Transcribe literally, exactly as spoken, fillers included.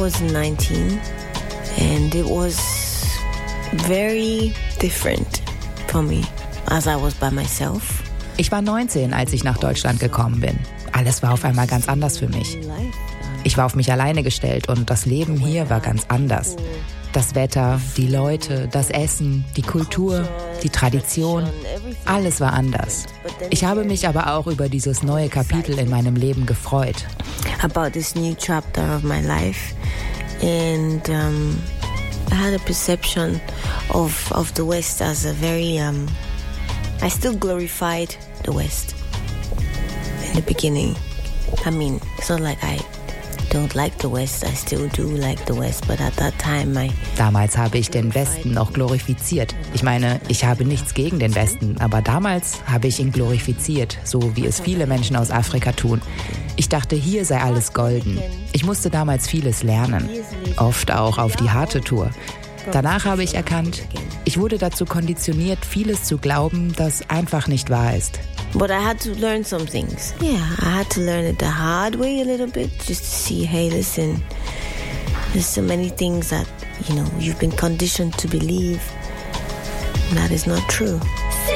was nineteen and it was very different for me as I was by myself. Ich war neunzehn, als ich nach Deutschland gekommen bin. Alles war auf einmal ganz anders für mich. Ich war auf mich alleine gestellt und das Leben hier war ganz anders. Das Wetter, die Leute, das Essen, die Kultur, die Tradition, alles war anders. Ich habe mich aber auch über dieses neue Kapitel in meinem Leben gefreut. About this new chapter of my life and um, I had a perception of, of the West as a very, um, I still glorified the West in the beginning. I mean, it's not like I don't like the West, I still do like the West, but at that time I... Damals habe ich den Westen noch glorifiziert. Ich meine, ich habe nichts gegen den Westen, aber damals habe ich ihn glorifiziert, so wie es viele Menschen aus Afrika tun. Ich dachte, hier sei alles golden. Ich musste damals vieles lernen, oft auch auf die harte Tour. Danach habe ich erkannt, ich wurde dazu konditioniert, vieles zu glauben, das einfach nicht wahr ist. But I had to learn some things. Yeah, I had to learn it the hard way a little bit, just to see, hey, listen, there's so many things that, you know, you've been conditioned to believe that is not true.